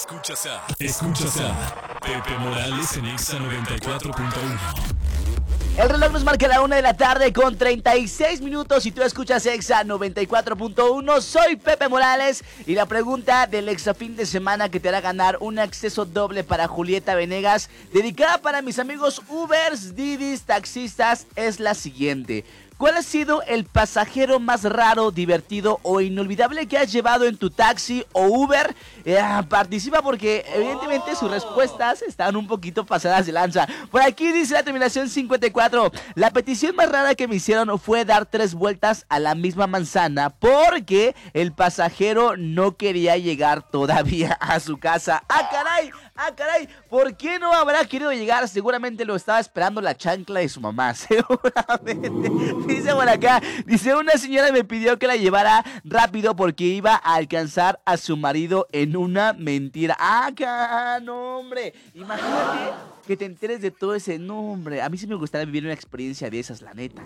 Escuchas a Pepe Morales en Exa 94.1. El reloj nos marca la 1:36 p.m. y tú escuchas Exa 94.1. Soy Pepe Morales y la pregunta del Exa fin de semana que te hará ganar un acceso doble para Julieta Venegas, dedicada para mis amigos Ubers, Didis, taxistas, es la siguiente. ¿Cuál ha sido el pasajero más raro, divertido o inolvidable que has llevado en tu taxi o Uber? Participa porque evidentemente sus respuestas están un poquito pasadas de lanza. Por aquí dice la terminación 54. La petición más rara que me hicieron fue dar 3 vueltas a la misma manzana porque el pasajero no quería llegar todavía a su casa. ¡Ah, caray! ¡Ah, caray! ¿Por qué no habrá querido llegar? Seguramente lo estaba esperando la chancla de su mamá. Seguramente. Dice por acá, dice una señora me pidió que la llevara rápido porque iba a alcanzar a su marido en una mentira. ¡Ah, no, hombre! Imagínate que te enteres de todo ese nombre. A mí sí me gustaría vivir una experiencia de esas, la neta.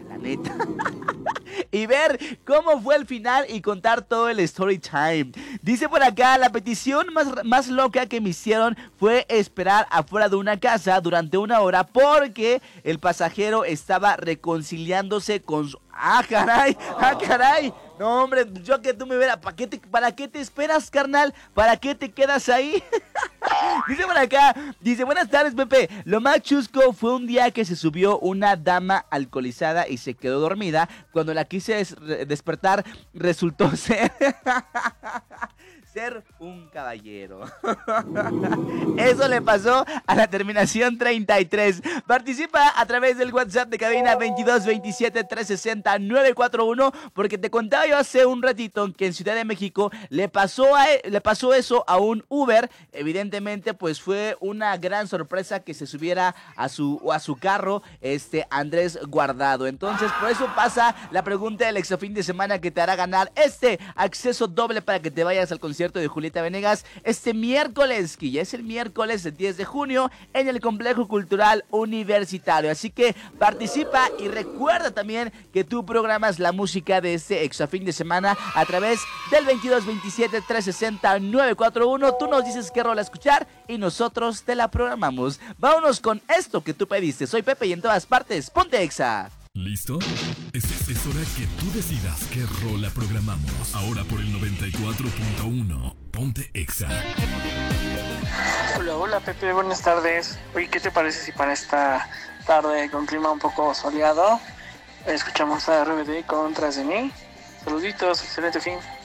Y ver cómo fue el final y contar todo el story time. Dice por acá, la petición más loca que me hicieron fue esperar afuera de una casa durante 1 hora porque el pasajero estaba reconciliándose con su... ¡Ah, caray! ¡Ah, caray! No, hombre, yo que tú me vieras, ¿para qué te esperas, carnal? ¿Para qué te quedas ahí? Dice por acá, dice, buenas tardes, Pepe. Lo más chusco fue un día que se subió una dama alcoholizada y se quedó dormida. Cuando la quise despertar, resultó ser... ser un caballero. Eso le pasó a la terminación 33. Participa a través del WhatsApp de cabina 22 27 360 941, porque te contaba yo hace un ratito que en Ciudad de México le pasó eso a un Uber. Evidentemente pues fue una gran sorpresa que se subiera a su carro Andrés Guardado. Entonces por eso pasa la pregunta del Exa fin de semana que te hará ganar este acceso doble para que te vayas al concierto de Julieta Venegas este miércoles, que ya es el miércoles 10 de junio en el Complejo Cultural Universitario. Así que participa y recuerda también que tú programas la música de este Exa fin de semana a través del 22 27 360 941. Tú nos dices qué rola escuchar y nosotros te la programamos. Vámonos con esto que tú pediste. Soy Pepe y en todas partes, ponte Exa. ¿Listo? Es hora que tú decidas qué rola programamos. Ahora por el 94.1, ponte Exa. Hola Pepe, buenas tardes. Oye, ¿qué te parece si para esta tarde con clima un poco soleado escuchamos a RBD con Tras de mí? Saluditos, excelente fin.